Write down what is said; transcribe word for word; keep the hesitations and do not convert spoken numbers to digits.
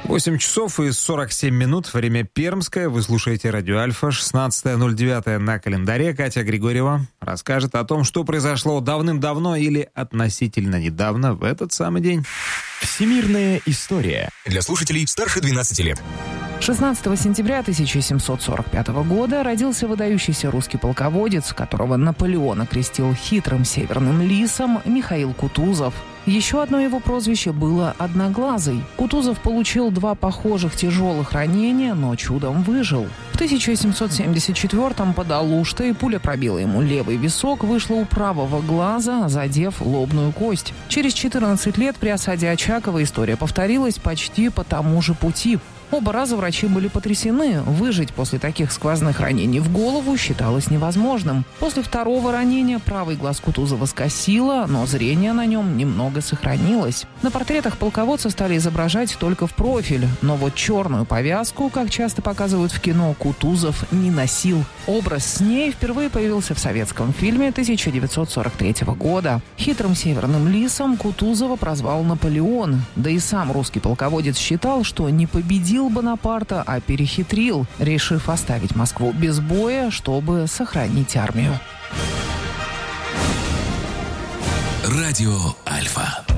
восемь часов и сорок семь минут. Время пермское. Вы слушаете радио Альфа. шестнадцатое ноль девятое на календаре. Катя Григорьева расскажет о том, что произошло давным-давно или относительно недавно в этот самый день. Всемирная история. Для слушателей старше двенадцати лет. шестнадцатого сентября тысяча семьсот сорок пятого года родился выдающийся русский полководец, которого Наполеон окрестил хитрым северным лисом, Михаил Кутузов. Еще одно его прозвище было «Одноглазый». Кутузов получил два похожих тяжелых ранения, но чудом выжил. В тысяча семьсот семьдесят четвёртом под Алуштой пуля пробила ему левый висок, вышла у правого глаза, задев лобную кость. Через четырнадцать лет при осаде Очакова история повторилась почти по тому же пути. Оба раза врачи были потрясены. Выжить после таких сквозных ранений в голову считалось невозможным. После второго ранения правый глаз Кутузова скосило, но зрение на нем немного сохранилось. На портретах полководца стали изображать только в профиль, но вот черную повязку, как часто показывают в кино, Кутузов не носил. Образ с ней впервые появился в советском фильме тысяча девятьсот сорок третьего года. Хитрым северным лисом Кутузова прозвал Наполеон. Да и сам русский полководец считал, что не победил Бонапарта, а перехитрил, решив оставить Москву без боя, чтобы сохранить армию. Радио Альфа.